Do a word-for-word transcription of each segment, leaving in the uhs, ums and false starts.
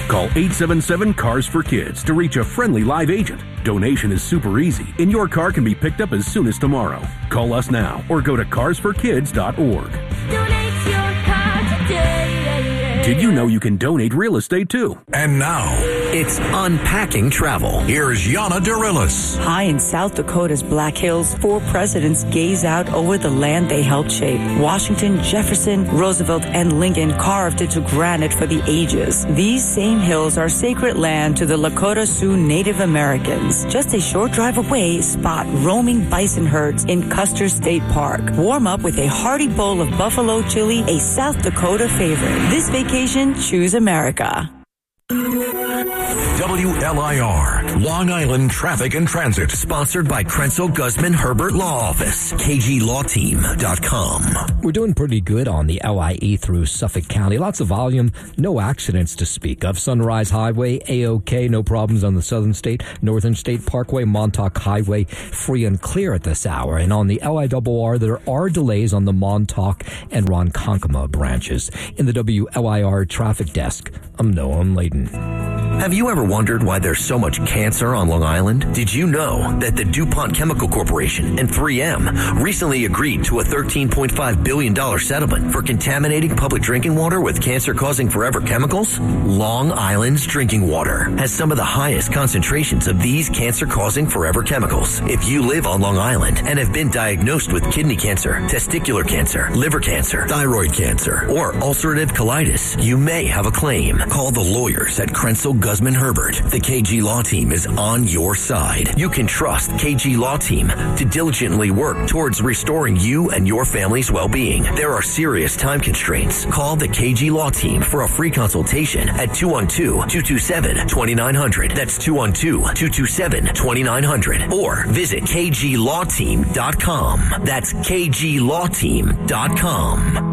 Call eight seven seven, C A R S for Kids to reach a friendly live agent. Donation is super easy, and your car can be picked up as soon as tomorrow. Call us now or go to cars for kids dot org. Donate your car today. Did you know you can donate real estate too? And now, it's Unpacking Travel. Here's Yana Dorillis. High in South Dakota's Black Hills, four presidents gaze out over the land they helped shape. Washington, Jefferson, Roosevelt, and Lincoln carved into granite for the ages. These same hills are sacred land to the Lakota Sioux Native Americans. Just a short drive away, spot roaming bison herds in Custer State Park. Warm up with a hearty bowl of buffalo chili, a South Dakota favorite. This vacation, choose America. W L I R, Long Island Traffic and Transit. Sponsored by Krenzel Guzman Herbert Law Office, K G law team dot com. We're doing pretty good on the L I E through Suffolk County. Lots of volume, no accidents to speak of. Sunrise Highway, A-OK, no problems on the Southern State, Northern State Parkway, Montauk Highway, free and clear at this hour. And on the L I R R, there are delays on the Montauk and Ronkonkoma branches. In the W L I R traffic desk, I'm Noam Layden. Have you ever wondered why there's so much cancer on Long Island? Did you know that the DuPont Chemical Corporation and three M recently agreed to a thirteen point five billion dollars settlement for contaminating public drinking water with cancer-causing forever chemicals? Long Island's drinking water has some of the highest concentrations of these cancer-causing forever chemicals. If you live on Long Island and have been diagnosed with kidney cancer, testicular cancer, liver cancer, thyroid cancer, or ulcerative colitis, you may have a claim. Call the lawyers at Krenzel Guzman Herbert. The K G Law Team is on your side. You can trust K G Law Team to diligently work towards restoring you and your family's well-being. There are serious time constraints. Call the K G Law Team for a free consultation at two one two, two two seven, two nine zero zero. That's two one two, two two seven, two nine zero zero. Or visit K G law team dot com. That's K G law team dot com.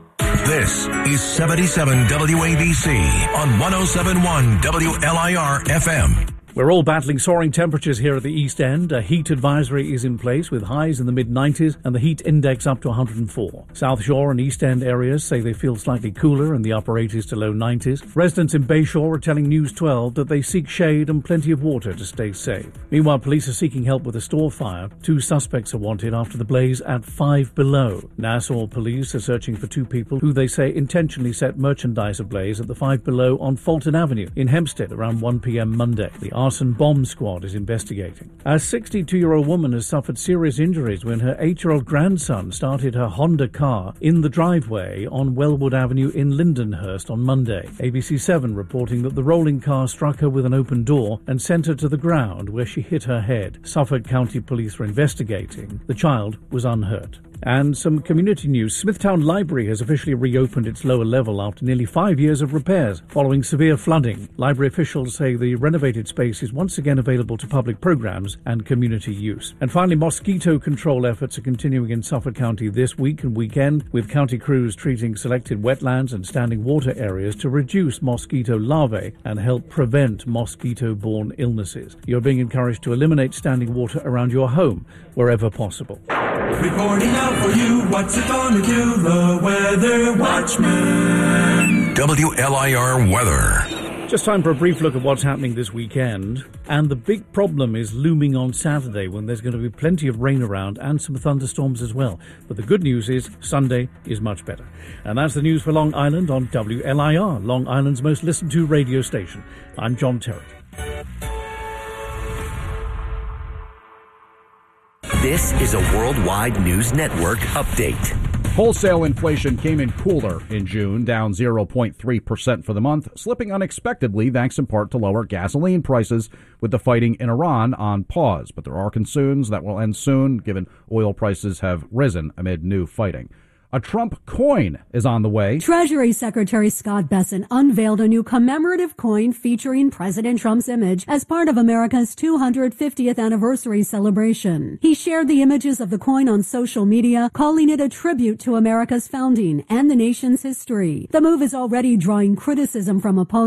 This is seventy-seven W A B C on one oh seven point one W L I R F M. We're all battling soaring temperatures here at the East End. A heat advisory is in place with highs in the mid nineties and the heat index up to one hundred four. South Shore and East End areas say they feel slightly cooler in the upper eighties to low nineties. Residents in Bayshore are telling News twelve that they seek shade and plenty of water to stay safe. Meanwhile, police are seeking help with a store fire. Two suspects are wanted after the blaze at Five Below. Nassau police are searching for two people who they say intentionally set merchandise ablaze at the Five Below on Fulton Avenue in Hempstead around one p.m. Monday. The arson bomb squad is investigating. A sixty-two-year-old woman has suffered serious injuries when her eight-year-old grandson started her Honda car in the driveway on Wellwood Avenue in Lindenhurst on Monday. A B C seven reporting that the rolling car struck her with an open door and sent her to the ground where she hit her head. Suffolk County Police are investigating. The child was unhurt. And some community news. Smithtown Library has officially reopened its lower level after nearly five years of repairs following severe flooding. Library officials say the renovated space is once again available to public programs and community use. And finally, mosquito control efforts are continuing in Suffolk County this week and weekend, with county crews treating selected wetlands and standing water areas to reduce mosquito larvae and help prevent mosquito-borne illnesses. You're being encouraged to eliminate standing water around your home wherever possible. Reporting out for you, what's it gonna do? The Weather Watchman. W L I R weather. Just time for a brief look at what's happening this weekend. And the big problem is looming on Saturday when there's going to be plenty of rain around and some thunderstorms as well. But the good news is Sunday is much better. And that's the news for Long Island on W L I R, Long Island's most listened to radio station. I'm John Terry. This is a Worldwide News Network update. Wholesale inflation came in cooler in June, down zero point three percent for the month, slipping unexpectedly thanks in part to lower gasoline prices with the fighting in Iran on pause. But there are concerns that will end soon, given oil prices have risen amid new fighting. A Trump coin is on the way. Treasury Secretary Scott Bessent unveiled a new commemorative coin featuring President Trump's image as part of America's two hundred fiftieth anniversary celebration. He shared the images of the coin on social media, calling it a tribute to America's founding and the nation's history. The move is already drawing criticism from opponents.